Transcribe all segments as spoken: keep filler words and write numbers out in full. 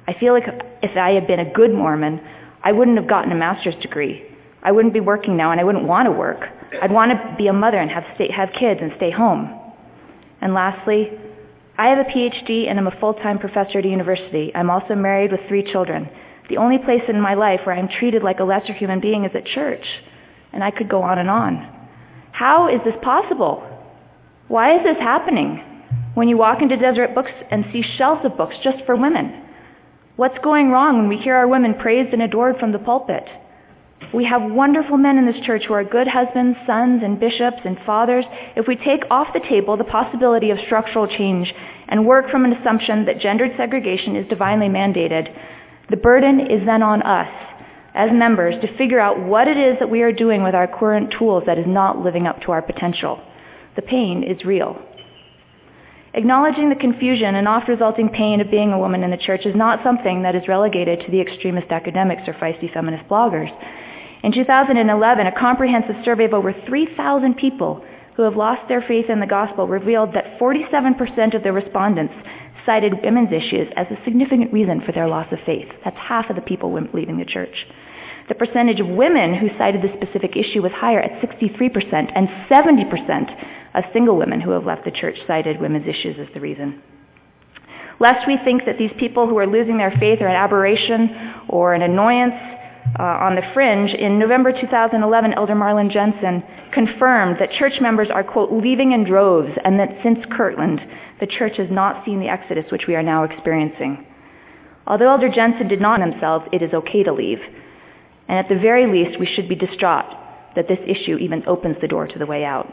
I feel like if I had been a good Mormon, I wouldn't have gotten a master's degree. I wouldn't be working now, and I wouldn't want to work. I'd want to be a mother and have, stay, have kids and stay home. And lastly, I have a P H D and I'm a full-time professor at a university. I'm also married with three children. The only place in my life where I'm treated like a lesser human being is at church. And I could go on and on. How is this possible? Why is this happening? When you walk into Deseret Books and see shelves of books just for women, what's going wrong when we hear our women praised and adored from the pulpit? We have wonderful men in this church who are good husbands, sons, and bishops, and fathers. If we take off the table the possibility of structural change and work from an assumption that gendered segregation is divinely mandated, the burden is then on us as members to figure out what it is that we are doing with our current tools that is not living up to our potential. The pain is real. Acknowledging the confusion and oft-resulting pain of being a woman in the church is not something that is relegated to the extremist academics or feisty feminist bloggers. In two thousand eleven, a comprehensive survey of over three thousand people who have lost their faith in the gospel revealed that forty-seven percent of the respondents cited women's issues as a significant reason for their loss of faith. That's half of the people leaving the church. The percentage of women who cited this specific issue was higher at sixty-three percent, and seventy percent of single women who have left the church cited women's issues as the reason. Lest we think that these people who are losing their faith are an aberration or an annoyance uh, on the fringe, in November two thousand eleven, Elder Marlon Jensen confirmed that church members are, quote, leaving in droves, and that since Kirtland, the church has not seen the exodus which we are now experiencing. Although Elder Jensen did not themselves, it is okay to leave. And at the very least, we should be distraught that this issue even opens the door to the way out.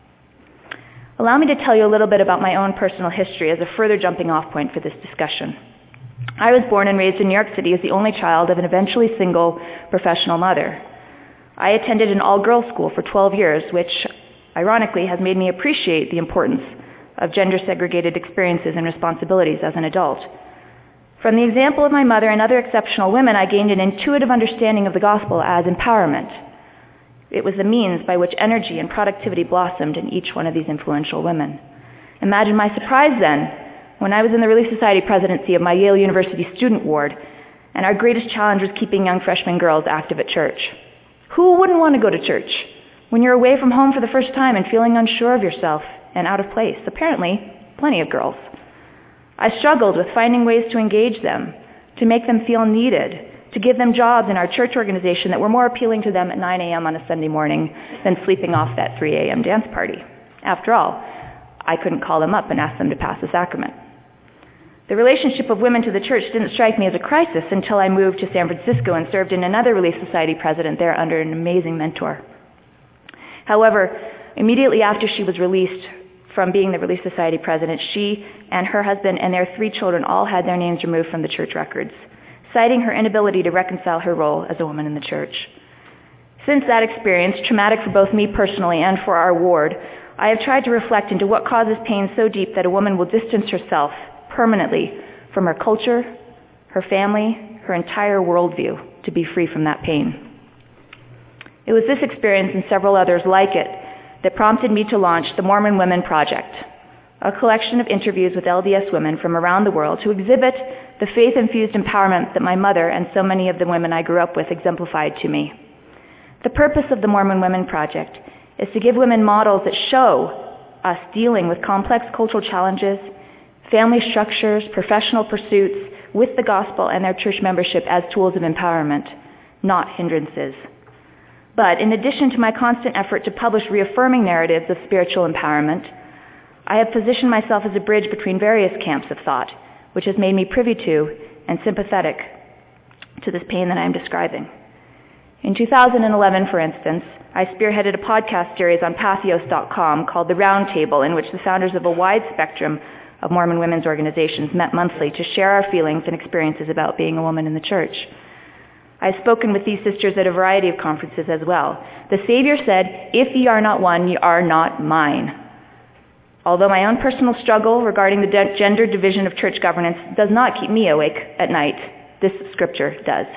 Allow me to tell you a little bit about my own personal history as a further jumping off point for this discussion. I was born and raised in New York City as the only child of an eventually single professional mother. I attended an all-girls school for twelve years, which ironically has made me appreciate the importance of gender-segregated experiences and responsibilities as an adult. From the example of my mother and other exceptional women, I gained an intuitive understanding of the gospel as empowerment. It was the means by which energy and productivity blossomed in each one of these influential women. Imagine my surprise then, when I was in the Relief Society presidency of my Yale University student ward, and our greatest challenge was keeping young freshman girls active at church. Who wouldn't want to go to church when you're away from home for the first time and feeling unsure of yourself and out of place? Apparently, plenty of girls. I struggled with finding ways to engage them, to make them feel needed, to give them jobs in our church organization that were more appealing to them at nine a.m. on a Sunday morning than sleeping off that three a.m. dance party. After all, I couldn't call them up and ask them to pass the sacrament. The relationship of women to the church didn't strike me as a crisis until I moved to San Francisco and served in another Relief Society president there under an amazing mentor. However, immediately after she was released from being the Relief Society president, she and her husband and their three children all had their names removed from the church records, citing her inability to reconcile her role as a woman in the church. Since that experience, traumatic for both me personally and for our ward, I have tried to reflect into what causes pain so deep that a woman will distance herself permanently from her culture, her family, her entire worldview to be free from that pain. It was this experience and several others like it that prompted me to launch the Mormon Women Project, a collection of interviews with L D S women from around the world who exhibit the faith-infused empowerment that my mother and so many of the women I grew up with exemplified to me. The purpose of the Mormon Women Project is to give women models that show us dealing with complex cultural challenges, family structures, professional pursuits with the gospel and their church membership as tools of empowerment, not hindrances. But in addition to my constant effort to publish reaffirming narratives of spiritual empowerment, I have positioned myself as a bridge between various camps of thought, which has made me privy to and sympathetic to this pain that I am describing. In two thousand eleven, for instance, I spearheaded a podcast series on Patheos dot com called The Round Table, in which the founders of a wide spectrum of Mormon women's organizations met monthly to share our feelings and experiences about being a woman in the church. I've spoken with these sisters at a variety of conferences as well. The Savior said, "If ye are not one, ye are not mine." Although my own personal struggle regarding the de- gender division of church governance does not keep me awake at night, this scripture does.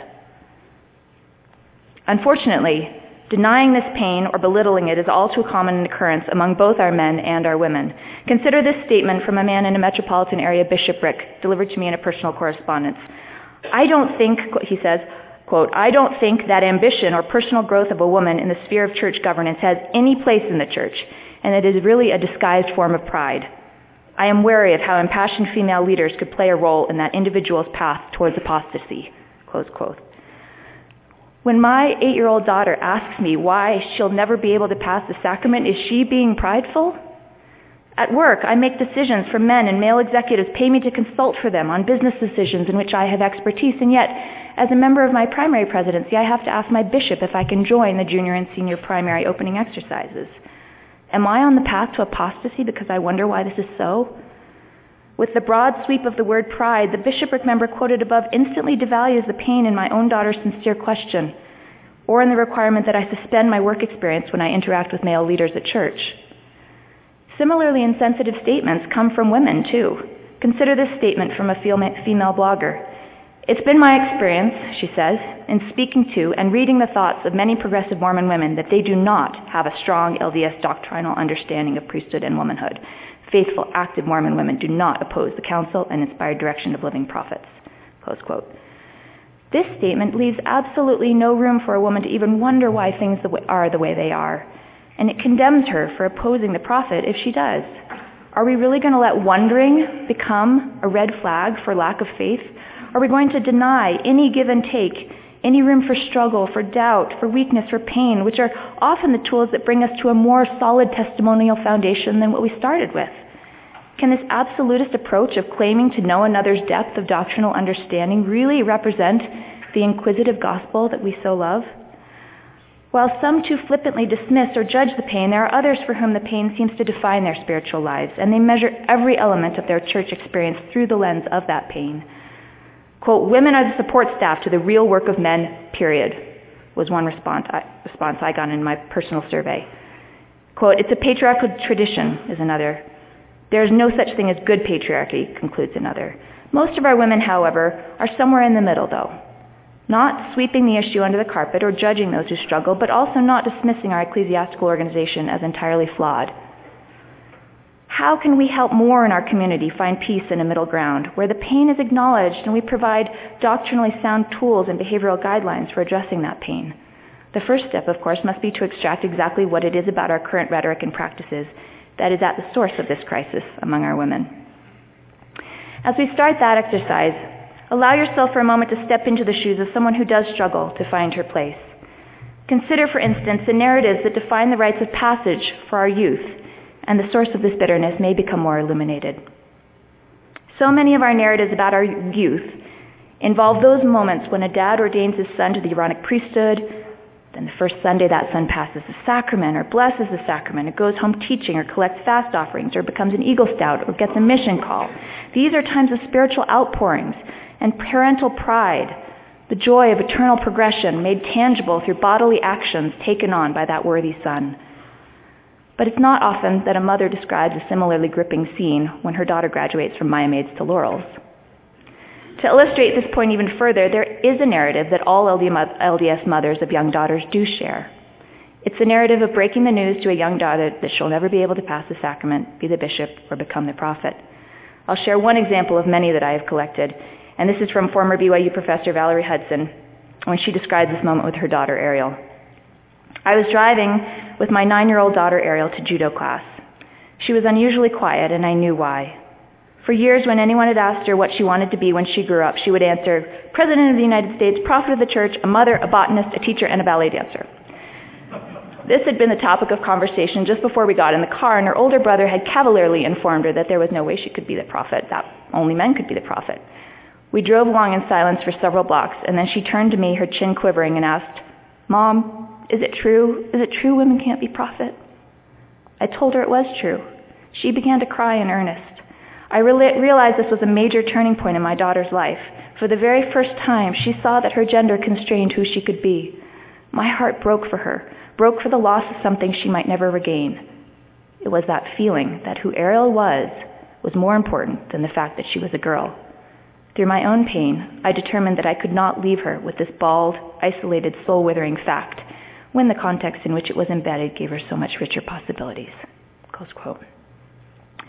Unfortunately, denying this pain or belittling it is all too common an occurrence among both our men and our women. Consider this statement from a man in a metropolitan area bishopric delivered to me in a personal correspondence. I don't think, he says, quote, I don't think that ambition or personal growth of a woman in the sphere of church governance has any place in the church, and it is really a disguised form of pride. I am wary of how impassioned female leaders could play a role in that individual's path towards apostasy, close quote. When my eight-year-old daughter asks me why she'll never be able to pass the sacrament, is she being prideful? At work, I make decisions for men, and male executives pay me to consult for them on business decisions in which I have expertise, and yet, as a member of my primary presidency, I have to ask my bishop if I can join the junior and senior primary opening exercises. Am I on the path to apostasy because I wonder why this is so? With the broad sweep of the word pride, the bishopric member quoted above instantly devalues the pain in my own daughter's sincere question, or in the requirement that I suspend my work experience when I interact with male leaders at church. Similarly insensitive statements come from women, too. Consider this statement from a female blogger. It's been my experience, she says, in speaking to and reading the thoughts of many progressive Mormon women that they do not have a strong L D S doctrinal understanding of priesthood and womanhood. Faithful, active Mormon women do not oppose the counsel and inspired direction of living prophets. Close quote. This statement leaves absolutely no room for a woman to even wonder why things are the way they are, and it condemns her for opposing the prophet if she does. Are we really going to let wondering become a red flag for lack of faith? Are we going to deny any give and take, any room for struggle, for doubt, for weakness, for pain, which are often the tools that bring us to a more solid testimonial foundation than what we started with? Can this absolutist approach of claiming to know another's depth of doctrinal understanding really represent the inquisitive gospel that we so love? While some too flippantly dismiss or judge the pain, there are others for whom the pain seems to define their spiritual lives, and they measure every element of their church experience through the lens of that pain. Quote, women are the support staff to the real work of men, period, was one response I, response I got in my personal survey. Quote, it's a patriarchal tradition, is another. There is no such thing as good patriarchy, concludes another. Most of our women, however, are somewhere in the middle, though. Not sweeping the issue under the carpet or judging those who struggle, but also not dismissing our ecclesiastical organization as entirely flawed. How can we help more in our community find peace in a middle ground, where the pain is acknowledged and we provide doctrinally sound tools and behavioral guidelines for addressing that pain? The first step, of course, must be to extract exactly what it is about our current rhetoric and practices that is at the source of this crisis among our women. As we start that exercise, allow yourself for a moment to step into the shoes of someone who does struggle to find her place. Consider, for instance, the narratives that define the rites of passage for our youth, and the source of this bitterness may become more illuminated. So many of our narratives about our youth involve those moments when a dad ordains his son to the Aaronic priesthood, then the first Sunday that son passes the sacrament or blesses the sacrament, or goes home teaching or collects fast offerings or becomes an Eagle Scout or gets a mission call. These are times of spiritual outpourings and parental pride, the joy of eternal progression made tangible through bodily actions taken on by that worthy son. But it's not often that a mother describes a similarly gripping scene when her daughter graduates from Maya Maids to Laurels. To illustrate this point even further, there is a narrative that all L D S mothers of young daughters do share. It's the narrative of breaking the news to a young daughter that she'll never be able to pass the sacrament, be the bishop, or become the prophet. I'll share one example of many that I have collected, and this is from former B Y U professor Valerie Hudson, when she describes this moment with her daughter Ariel. I was driving with my nine-year-old daughter Ariel to judo class. She was unusually quiet, and I knew why. For years, when anyone had asked her what she wanted to be when she grew up, she would answer, President of the United States, prophet of the church, a mother, a botanist, a teacher, and a ballet dancer. This had been the topic of conversation just before we got in the car, and her older brother had cavalierly informed her that there was no way she could be the prophet, that only men could be the prophet. We drove along in silence for several blocks, and then she turned to me, her chin quivering, and asked, Mom, is it true? Is it true women can't be prophet? I told her it was true. She began to cry in earnest. I re- realized this was a major turning point in my daughter's life. For the very first time, she saw that her gender constrained who she could be. My heart broke for her, broke for the loss of something she might never regain. It was that feeling that who Ariel was was more important than the fact that she was a girl. Through my own pain, I determined that I could not leave her with this bald, isolated, soul-withering fact, when the context in which it was embedded gave her so much richer possibilities. Close quote.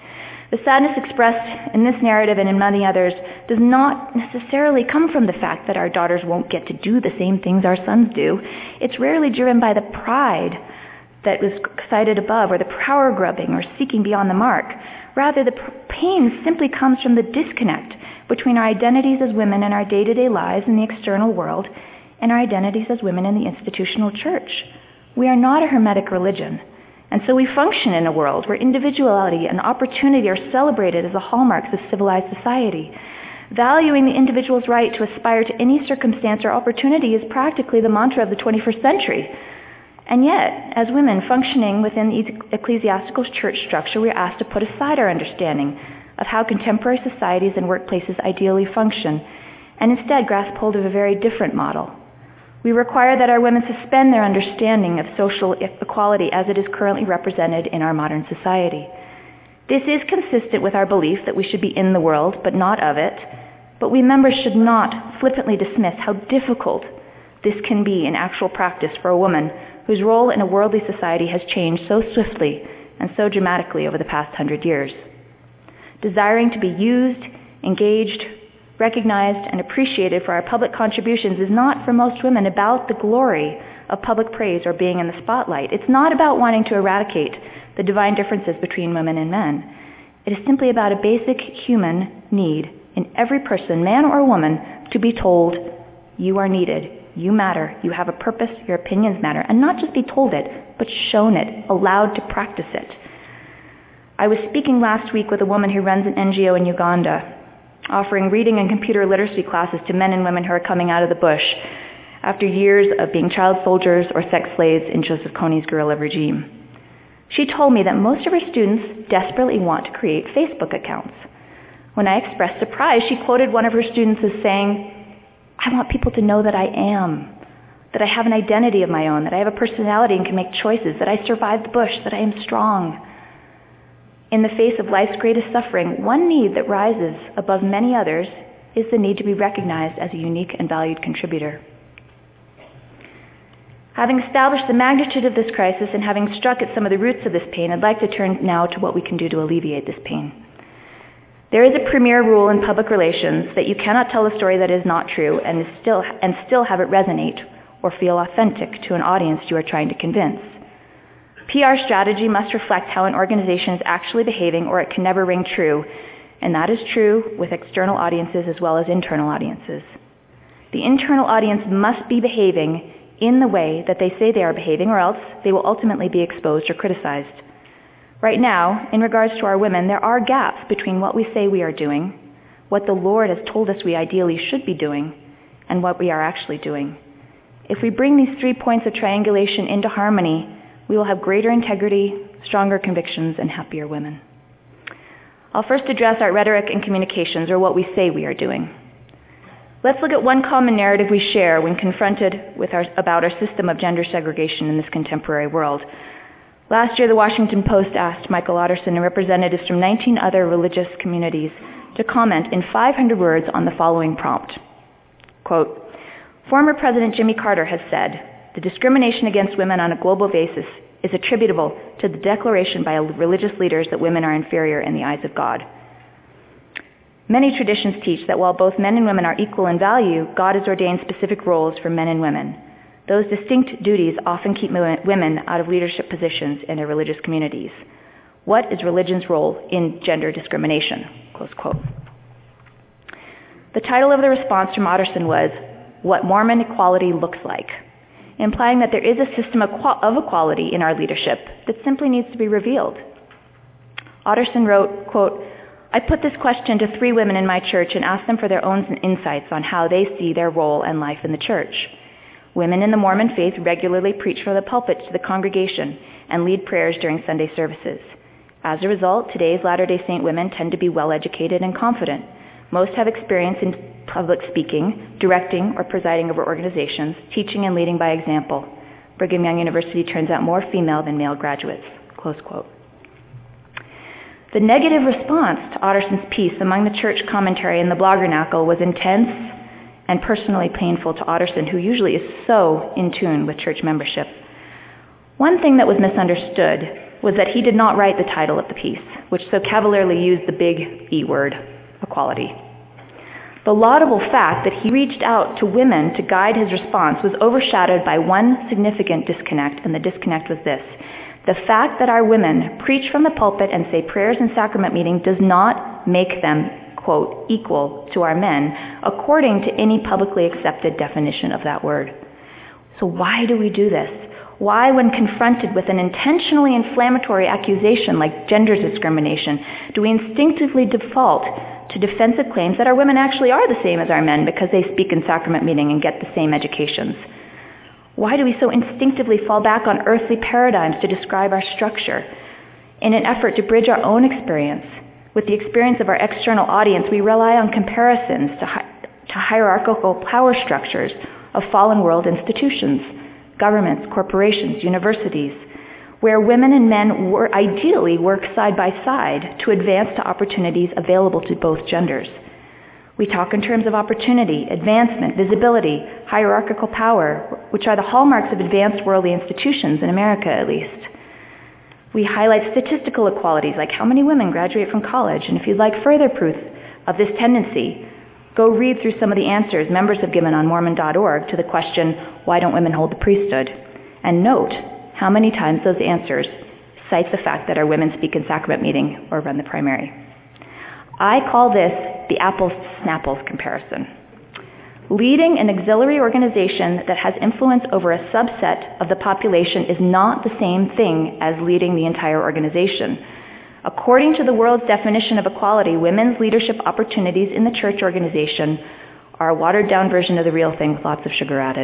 The sadness expressed in this narrative and in many others does not necessarily come from the fact that our daughters won't get to do the same things our sons do. It's rarely driven by the pride that was cited above, or the power grubbing or seeking beyond the mark. Rather, the pain simply comes from the disconnect between our identities as women in our day-to-day lives in the external world and our identities as women in the institutional church. We are not a hermetic religion, and so we function in a world where individuality and opportunity are celebrated as the hallmarks of civilized society. Valuing the individual's right to aspire to any circumstance or opportunity is practically the mantra of the twenty-first century. And yet, as women functioning within the ecclesiastical church structure, we are asked to put aside our understanding of how contemporary societies and workplaces ideally function, and instead grasp hold of a very different model. We require that our women suspend their understanding of social equality as it is currently represented in our modern society. This is consistent with our belief that we should be in the world, but not of it, but we members should not flippantly dismiss how difficult this can be in actual practice for a woman whose role in a worldly society has changed so swiftly and so dramatically over the past hundred years. Desiring to be used, engaged, recognized, and appreciated for our public contributions is not, for most women, about the glory of public praise or being in the spotlight. It's not about wanting to eradicate the divine differences between women and men. It is simply about a basic human need in every person, man or woman, to be told, you are needed, you matter, you have a purpose, your opinions matter, and not just be told it, but shown it, allowed to practice it. I was speaking last week with a woman who runs an N G O in Uganda, offering reading and computer literacy classes to men and women who are coming out of the bush after years of being child soldiers or sex slaves in Joseph Kony's guerrilla regime. She told me that most of her students desperately want to create Facebook accounts. When I expressed surprise, she quoted one of her students as saying, I want people to know that I am, that I have an identity of my own, that I have a personality and can make choices, that I survived the bush, that I am strong. In the face of life's greatest suffering, one need that rises above many others is the need to be recognized as a unique and valued contributor. Having established the magnitude of this crisis and having struck at some of the roots of this pain, I'd like to turn now to what we can do to alleviate this pain. There is a premier rule in public relations that you cannot tell a story that is not true and, is still, and still have it resonate or feel authentic to an audience you are trying to convince. P R strategy must reflect how an organization is actually behaving, or it can never ring true, and that is true with external audiences as well as internal audiences. The internal audience must be behaving in the way that they say they are behaving, or else they will ultimately be exposed or criticized. Right now, in regards to our women, there are gaps between what we say we are doing, what the Lord has told us we ideally should be doing, and what we are actually doing. If we bring these three points of triangulation into harmony, we will have greater integrity, stronger convictions, and happier women. I'll first address our rhetoric and communications, or what we say we are doing. Let's look at one common narrative we share when confronted with our, about our system of gender segregation in this contemporary world. Last year, the Washington Post asked Michael Otterson and representatives from nineteen other religious communities to comment in five hundred words on the following prompt. Quote, former President Jimmy Carter has said, the discrimination against women on a global basis is attributable to the declaration by religious leaders that women are inferior in the eyes of God. Many traditions teach that while both men and women are equal in value, God has ordained specific roles for men and women. Those distinct duties often keep women out of leadership positions in their religious communities. What is religion's role in gender discrimination? Close quote. The title of the response from Otterson was, What Mormon Equality Looks Like, implying that there is a system of equality in our leadership that simply needs to be revealed. Otterson wrote, quote, I put this question to three women in my church and asked them for their own insights on how they see their role and life in the church. Women in the Mormon faith regularly preach from the pulpit to the congregation and lead prayers during Sunday services. As a result, today's Latter-day Saint women tend to be well-educated and confident. Most have experience in public speaking, directing or presiding over organizations, teaching and leading by example. Brigham Young University turns out more female than male graduates. Close quote. The negative response to Otterson's piece among the church commentary and the bloggernacle was intense and personally painful to Otterson, who usually is so in tune with church membership. One thing that was misunderstood was that he did not write the title of the piece, which so cavalierly used the big E word, equality. The laudable fact that he reached out to women to guide his response was overshadowed by one significant disconnect, and the disconnect was this. The fact that our women preach from the pulpit and say prayers in sacrament meeting does not make them, quote, equal to our men, according to any publicly accepted definition of that word. So why do we do this? Why, when confronted with an intentionally inflammatory accusation like gender discrimination, do we instinctively default to defensive claims that our women actually are the same as our men because they speak in sacrament meeting and get the same educations? Why do we so instinctively fall back on earthly paradigms to describe our structure? In an effort to bridge our own experience with the experience of our external audience, we rely on comparisons to, hi- to hierarchical power structures of fallen world institutions, governments, corporations, universities, where women and men wor- ideally work side by side to advance to opportunities available to both genders. We talk in terms of opportunity, advancement, visibility, hierarchical power, which are the hallmarks of advanced worldly institutions, in America at least. We highlight statistical equalities, like how many women graduate from college, and if you'd like further proof of this tendency, go read through some of the answers members have given on Mormon dot org to the question, why don't women hold the priesthood? And note how many times those answers cite the fact that our women speak in sacrament meeting or run the primary. I call this the apples to snapples comparison. Leading an auxiliary organization that has influence over a subset of the population is not the same thing as leading the entire organization. According to the world's definition of equality, women's leadership opportunities in the church organization are a watered-down version of the real thing with lots of sugar added.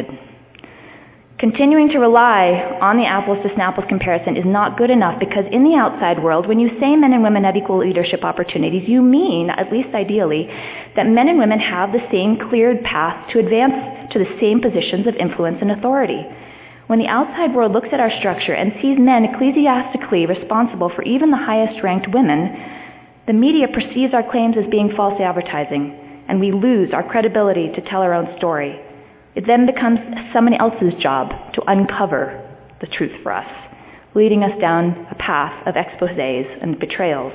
Continuing to rely on the apples to snapples comparison is not good enough because in the outside world, when you say men and women have equal leadership opportunities, you mean, at least ideally, that men and women have the same cleared path to advance to the same positions of influence and authority. When the outside world looks at our structure and sees men ecclesiastically responsible for even the highest ranked women, the media perceives our claims as being false advertising, and we lose our credibility to tell our own story. It then becomes someone else's job to uncover the truth for us, leading us down a path of exposés and betrayals.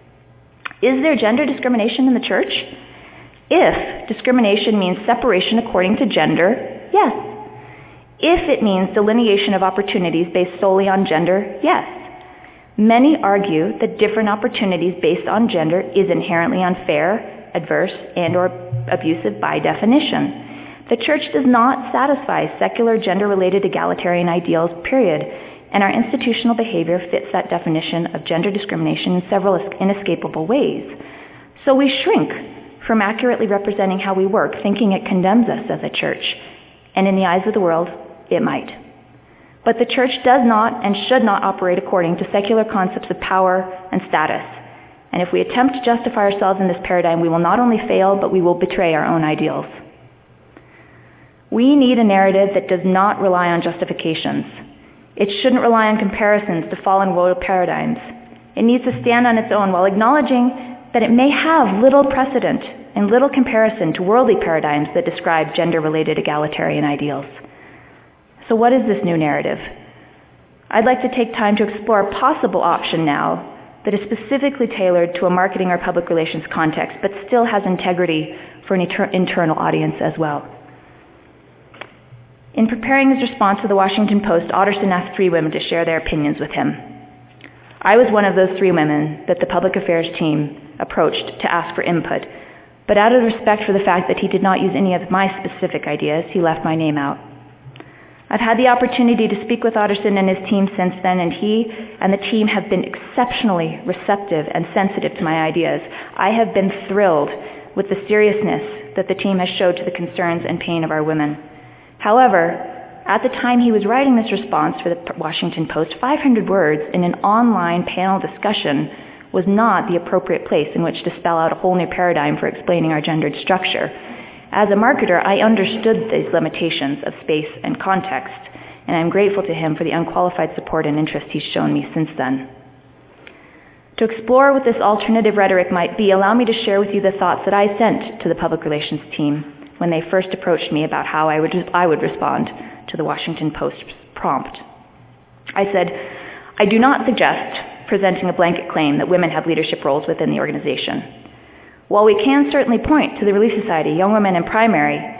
Is there gender discrimination in the church? If discrimination means separation according to gender, yes. If it means delineation of opportunities based solely on gender, yes. Many argue that different opportunities based on gender is inherently unfair, adverse, and or abusive by definition. The church does not satisfy secular gender-related egalitarian ideals, period, and our institutional behavior fits that definition of gender discrimination in several inescapable ways. So we shrink from accurately representing how we work, thinking it condemns us as a church, and in the eyes of the world, it might. But the church does not and should not operate according to secular concepts of power and status. And if we attempt to justify ourselves in this paradigm, we will not only fail, but we will betray our own ideals. We need a narrative that does not rely on justifications. It shouldn't rely on comparisons to fallen world paradigms. It needs to stand on its own while acknowledging that it may have little precedent and little comparison to worldly paradigms that describe gender-related egalitarian ideals. So what is this new narrative? I'd like to take time to explore a possible option now that is specifically tailored to a marketing or public relations context, but still has integrity for an inter- internal audience as well. In preparing his response to the Washington Post, Otterson asked three women to share their opinions with him. I was one of those three women that the public affairs team approached to ask for input, but out of respect for the fact that he did not use any of my specific ideas, he left my name out. I've had the opportunity to speak with Otterson and his team since then, and he and the team have been exceptionally receptive and sensitive to my ideas. I have been thrilled with the seriousness that the team has showed to the concerns and pain of our women. However, at the time he was writing this response for the Washington Post, five hundred words in an online panel discussion was not the appropriate place in which to spell out a whole new paradigm for explaining our gendered structure. As a marketer, I understood these limitations of space and context, and I'm grateful to him for the unqualified support and interest he's shown me since then. To explore what this alternative rhetoric might be, allow me to share with you the thoughts that I sent to the public relations team when they first approached me about how I would, I would respond to the Washington Post prompt. I said, I do not suggest presenting a blanket claim that women have leadership roles within the organization. While we can certainly point to the Relief Society, Young Women in Primary,